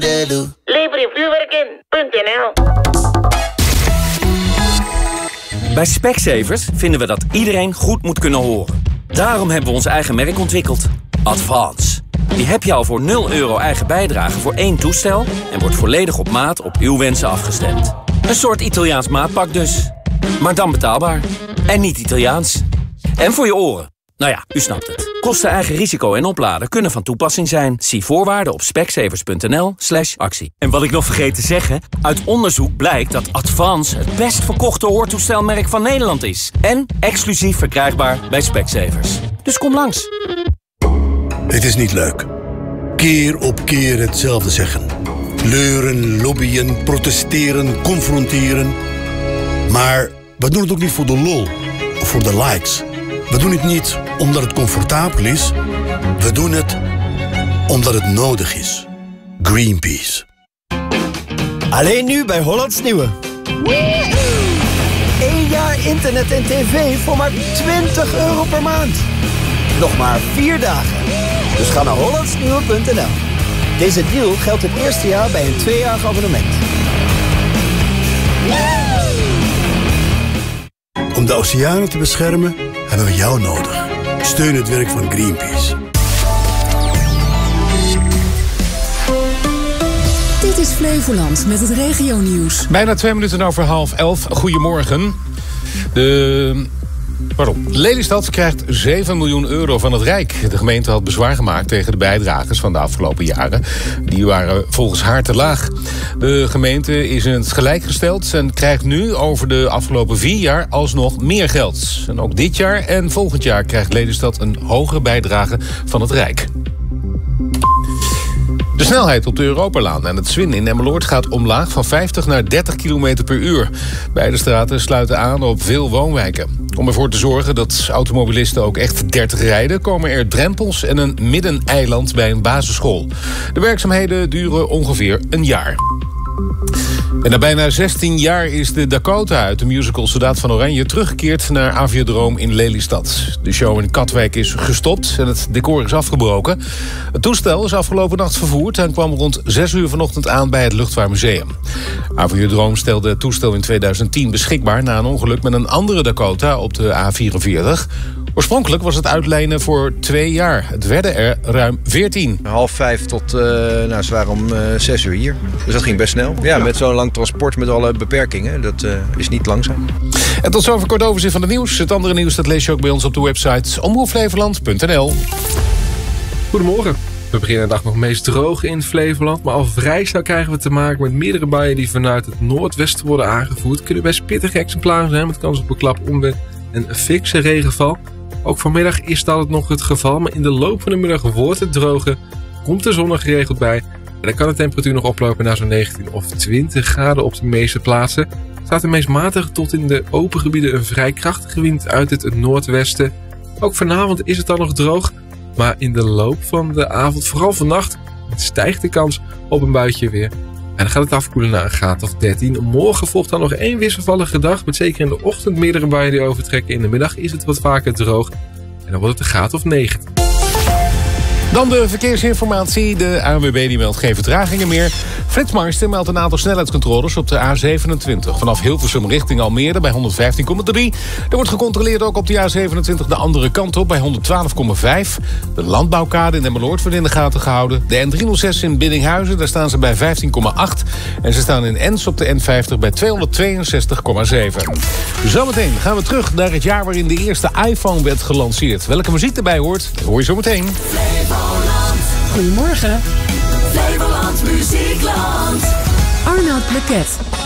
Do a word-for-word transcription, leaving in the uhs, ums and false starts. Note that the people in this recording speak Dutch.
Lever je vuurwerk in punt n l. Bij Specsavers vinden we dat iedereen goed moet kunnen horen. Daarom hebben we ons eigen merk ontwikkeld. Advance. Die heb je al voor nul euro eigen bijdrage voor één toestel en wordt volledig op maat op uw wensen afgestemd. Een soort Italiaans maatpak dus. Maar dan betaalbaar. En niet Italiaans. En voor je oren. Nou ja, u snapt het. Kosten, eigen risico en opladen kunnen van toepassing zijn. Zie voorwaarden op specsavers.nl slash actie. En wat ik nog vergeet te zeggen, uit onderzoek blijkt dat Advance het best verkochte hoortoestelmerk van Nederland is. En exclusief verkrijgbaar bij Specsavers. Dus kom langs. Het is niet leuk. Keer op keer hetzelfde zeggen. Leuren, lobbyen, protesteren, confronteren. Maar we doen het ook niet voor de lol of voor de likes. We doen het niet omdat het comfortabel is. We doen het omdat het nodig is. Greenpeace. Alleen nu bij Hollands Nieuwe. Eén jaar internet en tv voor maar twintig euro per maand. Nog maar vier dagen. Dus ga naar hollandsnieuwe punt n l. Deze deal geldt het eerste jaar bij een tweejarig abonnement. Om de oceanen te beschermen hebben we jou nodig. Steun het werk van Greenpeace. Dit is Flevoland met het regionieuws. Bijna twee minuten over half elf. Goedemorgen. De... Pardon. Lelystad krijgt zeven miljoen euro van het Rijk. De gemeente had bezwaar gemaakt tegen de bijdrages van de afgelopen jaren. Die waren volgens haar te laag. De gemeente is in het gelijk gesteld en krijgt nu over de afgelopen vier jaar alsnog meer geld. En ook dit jaar en volgend jaar krijgt Lelystad een hogere bijdrage van het Rijk. De snelheid op de Europalaan en het Zwin in Emmeloord gaat omlaag van vijftig naar dertig kilometer per uur. Beide straten sluiten aan op veel woonwijken. Om ervoor te zorgen dat automobilisten ook echt dertig rijden, komen er drempels en een middeneiland bij een basisschool. De werkzaamheden duren ongeveer een jaar. En na bijna zestien jaar is de Dakota uit de musical Soldaat van Oranje teruggekeerd naar Aviodroom in Lelystad. De show in Katwijk is gestopt en het decor is afgebroken. Het toestel is afgelopen nacht vervoerd en kwam rond zes uur vanochtend aan bij het Luchtvaartmuseum. Aviodroom stelde het toestel in tweeduizend tien beschikbaar na een ongeluk met een andere Dakota op de A vierenveertig. Oorspronkelijk was het uitlijnen voor twee jaar. Het werden er ruim veertien. Half vijf tot, uh, nou, ze waren om uh, zes uur hier. Dus dat ging best snel. Ja, met zo'n lang transport met alle beperkingen. Dat uh, is niet langzaam. En tot zover kort overzicht van het nieuws. Het andere nieuws dat lees je ook bij ons op de website omroep flevoland punt n l. Goedemorgen. We beginnen de dag nog meest droog in Flevoland. Maar al vrij snel krijgen we te maken met meerdere buien die vanuit het noordwesten worden aangevoerd. Kunnen best pittige exemplaren zijn met kans op een klap onweer en een fikse regenval. Ook vanmiddag is dat nog het geval, maar in de loop van de middag wordt het droger, komt de zon er geregeld bij en dan kan de temperatuur nog oplopen naar zo'n negentien of twintig graden op de meeste plaatsen. Staat de meest matige tot in de open gebieden een vrij krachtige wind uit het noordwesten. Ook vanavond is het dan nog droog, maar in de loop van de avond, vooral vannacht, stijgt de kans op een buitje weer. En dan gaat het afkoelen naar een graad of dertien. Morgen volgt dan nog één wisselvallige dag, met zeker in de ochtend meerdere buien die overtrekken. In de middag is het wat vaker droog en dan wordt het een graad of negentien. Dan de verkeersinformatie. De A N W B die meldt geen vertragingen meer. Flitsmeister meldt een aantal snelheidscontroles op de A zevenentwintig. Vanaf Hilversum richting Almere bij honderdvijftien komma drie. Er wordt gecontroleerd ook op de A zevenentwintig de andere kant op bij honderdtwaalf komma vijf. De landbouwkade in Emmeloord wordt in de gaten gehouden. De N driehonderdzes in Biddinghuizen, daar staan ze bij vijftien komma acht. En ze staan in Ens op de N vijftig bij tweehonderdtweeënzestig komma zeven. Zometeen gaan we terug naar het jaar waarin de eerste iPhone werd gelanceerd. Welke muziek erbij hoort, dat hoor je zo meteen. Goedemorgen. Flevoland Muziekland. Arnoud Bleket.